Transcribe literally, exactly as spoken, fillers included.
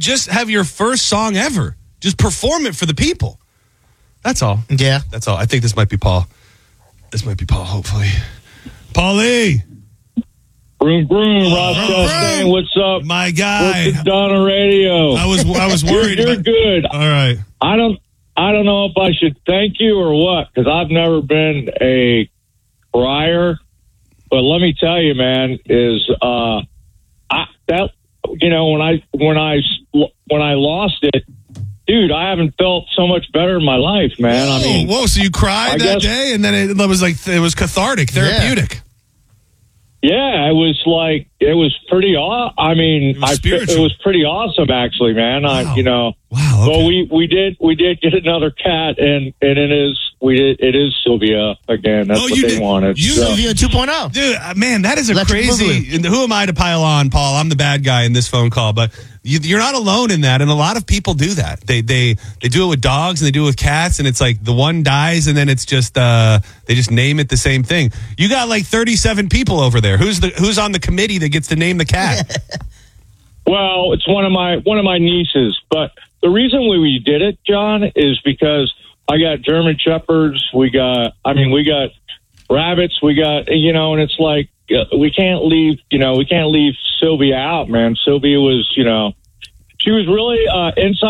just have your first song ever. Just perform it for the people. That's all. Yeah. That's all. I think this might be Paul. This might be Paul, hopefully. Paulie. Broom, broom, Ross Chastain, what's up? My guy. What's Donna Radio? I was I was worried. You're, you're about... good. All right. I don't I don't know if I should thank you or what, because I've never been a crier. But let me tell you, man, is uh, I that you know when I when I when I lost it, dude, I haven't felt so much better in my life, man. Whoa, I mean, whoa! So you cried I that guess, day, and then it, it was like it was cathartic, therapeutic. Yeah, it was like it was pretty. Aw- I mean, It was I spiritual. it was pretty awesome, actually, man. Wow. I, you know, Wow. Okay. well, we, we did we did get another cat, and, and it is we did, it is Sylvia again. That's Oh, what you they did- wanted. you- so. Sylvia two point oh. Dude, uh, man, that is a Electric crazy. And who am I to pile on, Paul? I'm the bad guy in this phone call, but you, you're not alone in that. And a lot of people do that. They they they do it with dogs and they do it with cats, and it's like the one dies, and then it's just uh, they just name it the same thing. You got like thirty-seven people over there. Who's the who's on the committee that gets to name the cat? Well, it's one of my one of my nieces, but the reason we, we did it, John, is because I got German Shepherds. We got, I mean, we got rabbits. We got, you know, and it's like uh, we can't leave, you know, we can't leave Sylvia out, man. Sylvia was, you know, she was really uh, inside.